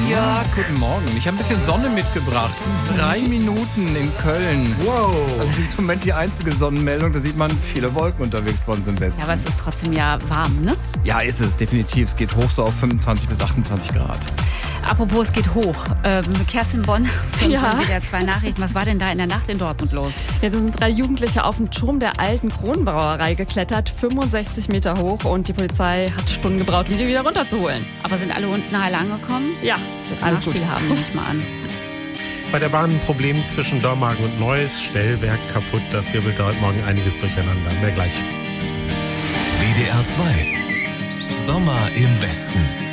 Ja, guten Morgen. Ich habe ein bisschen Sonne mitgebracht. 3 Minuten in Köln. Wow. Das ist allerdings im Moment die einzige Sonnenmeldung. Da sieht man viele Wolken unterwegs bei uns im Westen. Ja, aber es ist trotzdem ja warm, ne? Ja, ist es, definitiv. Es geht hoch so auf 25 bis 28 Grad. Apropos, es geht hoch. Kerstin Bonn, schon Ja. wieder 2 Nachrichten. Was war denn da in der Nacht in Dortmund los? Ja, da sind 3 Jugendliche auf den Turm der alten Kronbrauerei geklettert, 65 Meter hoch, und die Polizei hat Stunden gebraucht, um die wieder runterzuholen. Aber sind alle unten heil angekommen? Ja, alles gut. Nachspiel haben, nehme ich mal an. Bei der Bahn ein Problem zwischen Dormagen und Neuss. Stellwerk kaputt. Das wirbelt heute Morgen einiges durcheinander. Mehr gleich. WDR 2. Sommer im Westen.